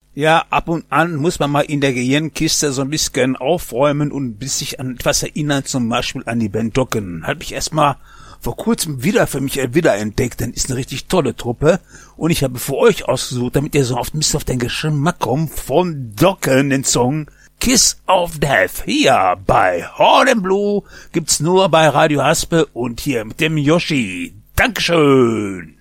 Ja, ab und an muss man mal in der Gehirnkiste so ein bisschen aufräumen und sich an etwas erinnern, zum Beispiel an die Band Dokken. Hat mich erstmal vor kurzem wieder für mich wiederentdeckt, denn ist eine richtig tolle Truppe. Und ich habe für euch ausgesucht, damit ihr so oft auf den Geschmack kommt, von Dokken den Song Kiss of Death. Hier bei Horn and Blue gibt's nur bei Radio Haspe und hier mit dem Yoshi. Dankeschön.